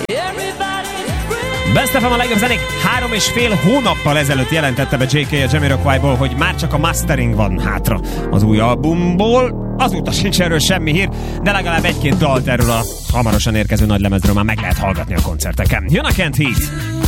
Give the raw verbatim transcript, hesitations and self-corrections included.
Best ef em a legjobb zenék három és fél hónappal ezelőtt jelentette be jé ká a Jamiroquaiból, hogy már csak a mastering van hátra az új albumból. Azóta sincs erről semmi hír, de legalább egy-két dalt erről a hamarosan érkező nagylemezről már meg lehet hallgatni a koncerteken. Jön a Kent Heat!